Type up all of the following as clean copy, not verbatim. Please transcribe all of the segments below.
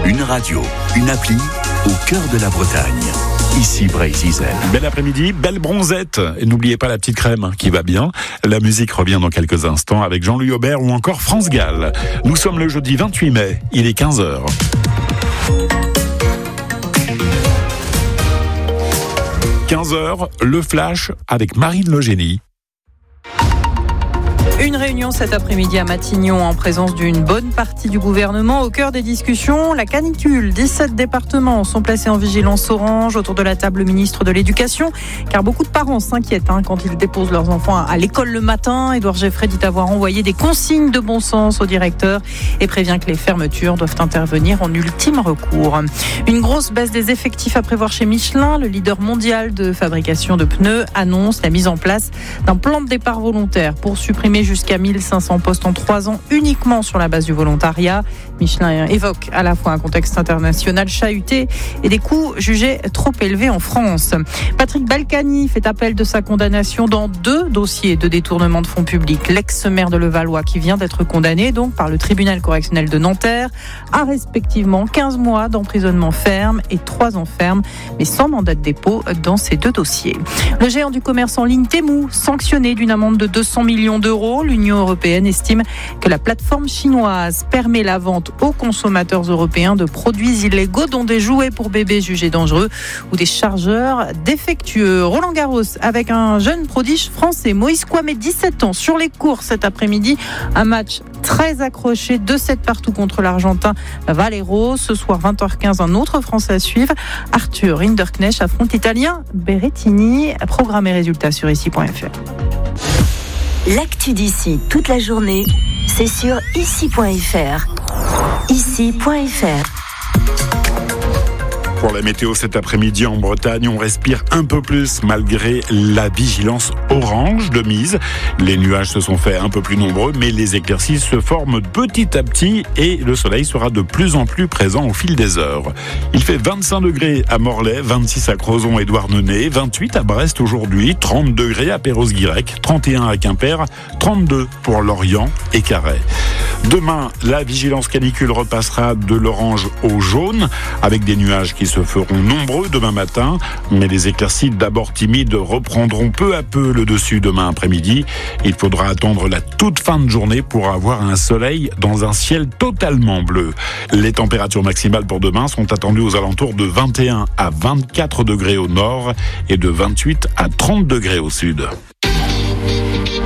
Une radio, une appli au cœur de la Bretagne. Ici Brésil. Bel après-midi, belle bronzette. Et n'oubliez pas la petite crème qui va bien. La musique revient dans quelques instants avec Jean-Louis Aubert ou encore France Gall. Nous sommes le jeudi 28 mai, il est 15h. « 15h, le flash avec Marine Legénie. Une réunion cet après-midi à Matignon en présence d'une bonne partie du gouvernement. Au cœur des discussions, la canicule. 17 départements sont placés en vigilance orange. Autour de la table, le ministre de l'Éducation. Car beaucoup de parents s'inquiètent quand ils déposent leurs enfants à l'école le matin. Édouard Geffray dit avoir envoyé des consignes de bon sens au directeur et prévient que les fermetures doivent intervenir en ultime recours. Une grosse baisse des effectifs à prévoir chez Michelin. Le leader mondial de fabrication de pneus annonce la mise en place d'un plan de départ volontaire pour supprimer jusqu'à 1500 postes en 3 ans uniquement sur la base du volontariat. Michelin évoque à la fois un contexte international chahuté et des coûts jugés trop élevés en France. Patrick Balkany fait appel de sa condamnation dans 2 dossiers de détournement de fonds publics. L'ex-maire de Levallois qui vient d'être condamné donc par le tribunal correctionnel de Nanterre à respectivement 15 mois d'emprisonnement ferme et 3 ans ferme, mais sans mandat de dépôt dans ces 2 dossiers. Le géant du commerce en ligne Temu, sanctionné d'une amende de 200 millions d'euros. L'Union européenne estime que la plateforme chinoise permet la vente aux consommateurs européens de produits illégaux, dont des jouets pour bébés jugés dangereux ou des chargeurs défectueux. Roland Garros avec un jeune prodige français, Moïse Kouamé, 17 ans, sur les cours cet après-midi. Un match très accroché, 2-7 partout contre l'Argentin Valero. Ce soir, 20h15, un autre Français à suivre. Arthur Hinderknecht affronte l'Italien Berrettini. Programme et résultats sur ici.fr. L'actu d'ici toute la journée, c'est sur ici.fr. Ici.fr. Pour la météo cet après-midi en Bretagne, on respire un peu plus malgré la vigilance orange de mise. Les nuages se sont faits un peu plus nombreux, mais les éclaircies se forment petit à petit et le soleil sera de plus en plus présent au fil des heures. Il fait 25 degrés à Morlaix, 26 à Crozon et Douarnenez, 28 à Brest aujourd'hui, 30 degrés à Perros-Guirec, 31 à Quimper, 32 pour Lorient et Carhaix. Demain, la vigilance canicule repassera de l'orange au jaune avec des nuages qui se feront nombreux demain matin, mais les éclaircies d'abord timides reprendront peu à peu le dessus demain après-midi. Il faudra attendre la toute fin de journée pour avoir un soleil dans un ciel totalement bleu. Les températures maximales pour demain sont attendues aux alentours de 21 à 24 degrés au nord et de 28 à 30 degrés au sud.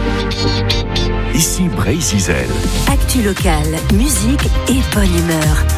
Ici Brésil. Actu locale, musique et bonne humeur.